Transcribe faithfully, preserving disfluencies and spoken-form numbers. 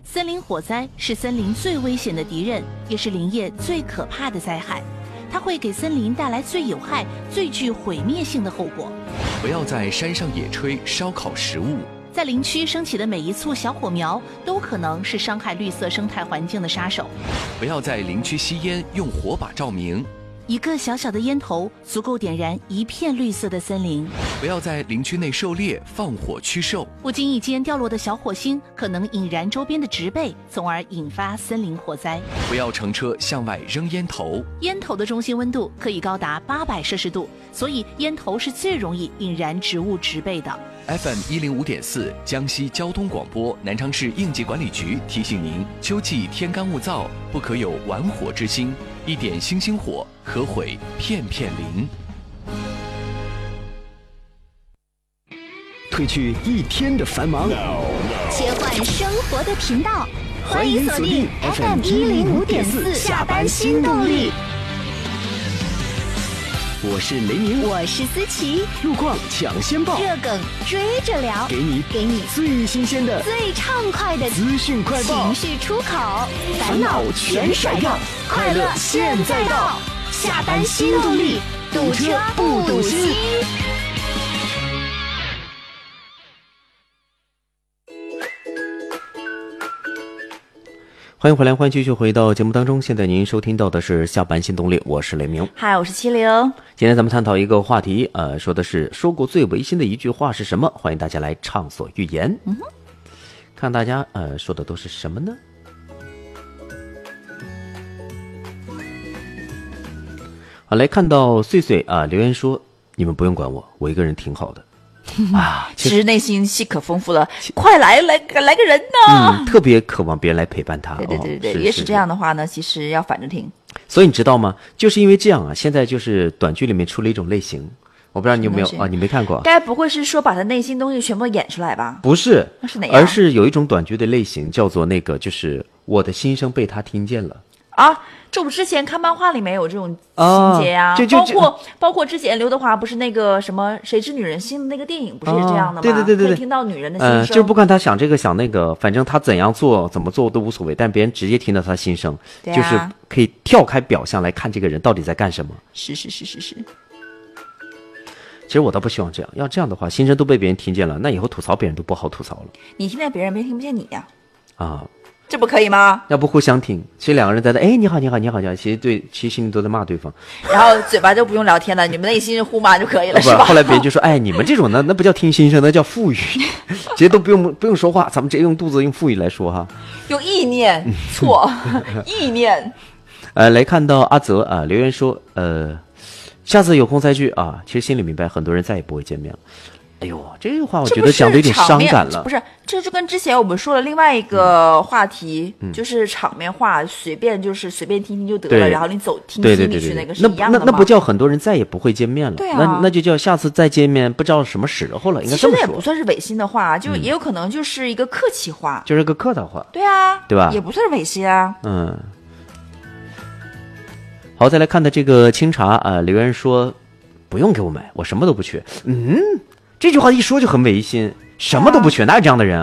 森林火灾是森林最危险的敌人，也是林业最可怕的灾害。它会给森林带来最有害、最具毁灭性的后果。 不要在山上野炊烧烤食物。 在林区升起的每一簇小火苗，都可能是伤害绿色生态环境的杀手。 不要在林区吸烟，用火把照明。 一个小小的烟头足够点燃一片绿色的森林。 不要在林区内狩猎，放火驱兽。 不经意间掉落的小火星可能引燃周边的植被，从而引发森林火灾。 不要乘车向外扔烟头。 烟头的中心温度可以高达八百摄氏度，所以烟头是最容易引燃植物植被的。 F M 一零五点四，江西交通广播，南昌市应急管理局提醒您：秋季天干物燥，不可有玩火之心。一点星星火，可毁片片林。 褪去一天的繁忙， 切换生活的频道，欢迎锁定 F M 一零五点四下班新动力。 我是雷鸣， 我是思琪， 路况抢先报， 热梗追着聊， 给你给你最新鲜的、 最畅快的资讯快报， 情绪出口，烦恼全甩掉，快乐现在到，下班新动力，堵车不堵心。 欢迎回来，欢迎继续回到节目当中。现在您收听到的是下班新动力，我是雷鸣。 嗨，我是七零。 今天咱们探讨一个话题，呃，说的是说过最违心的一句话是什么？欢迎大家来畅所欲言。嗯哼，看大家呃说的都是什么呢？好，来看到碎碎啊、呃、留言说，你们不用管我，我一个人挺好的。啊， 其实内心戏可丰富了，快来来来个人呢、 嗯！特别渴望别人来陪伴他。 对对对对， 哦、 越是这样的话呢，其实要反着听。 所以你知道吗？就是因为这样啊，现在就是短剧里面出了一种类型，我不知道你有没有啊？你没看过？ 该不会是说把他内心东西全部演出来吧？ 不是， 那是哪样？ 而是有一种短剧的类型叫做那个，就是我的心声被他听见了啊。这我之前看漫画里面有这种情节啊， 啊就就包括包括之前刘德华不是那个什么谁知女人心的那个电影不是也这样的吗？ 啊、对对对对， 可以听到女人的心声、 呃，就是不管他想这个想那个，反正他怎样做怎么做都无所谓，但别人直接听到他心声、 啊， 就是可以跳开表象来看这个人到底在干什么。 是是是是是。 其实我倒不希望这样，要这样的话，心声都被别人听见了，那以后吐槽别人都不好吐槽了。 你听见别人，别人听不见你呀、 啊。啊。 这不可以吗？ 要不互相听，其实两个人在那，哎，你好，你好，你好，你好，其实对，其实心里都在骂对方， 然后嘴巴就不用聊天了，你们内心互骂就可以了， 是吧？ 后来别人就说，哎，你们这种呢，那不叫听心声，那叫腹语，直接都不用不用说话，咱们直接用肚子用腹语来说哈， 用意念错，意念。 呃，来看到阿泽啊、呃、留言说，呃，下次有空再聚啊，其实心里明白，很多人再也不会见面了。哎呦，这句话我觉得讲的有点伤感了。 不是，这就跟之前我们说了另外一个话题，嗯、就是场面话，随便就是随便听听就得了，然后你走听心里去，那个是一样的吗？ 那那不叫很多人再也不会见面了， 对啊， 那那就叫下次再见面不知道什么时候了，应该这么说。 其实那也不算是违心的话，就也有可能就是一个客气话， 嗯、就是个客套话。 对啊， 对吧？ 也不算是违心啊。 嗯。好，再来看的这个清茶啊、呃，留言说，不用给我买，我什么都不缺。嗯。这句话一说就很违心，什么都不缺，哪有这样的人啊？